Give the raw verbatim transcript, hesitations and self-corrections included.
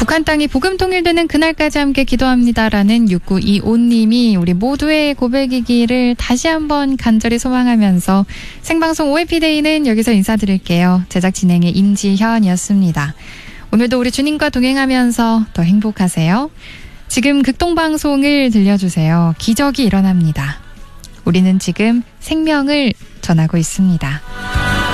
북한 땅이 복음 통일되는 그날까지 함께 기도합니다라는 육구이오 님이 우리 모두의 고백이기를 다시 한번 간절히 소망하면서 생방송 오해피데이는 여기서 인사드릴게요. 제작 진행의 임지현이었습니다. 오늘도 우리 주님과 동행하면서 더 행복하세요. 지금 극동방송을 들려주세요. 기적이 일어납니다. 우리는 지금 생명을 전하고 있습니다.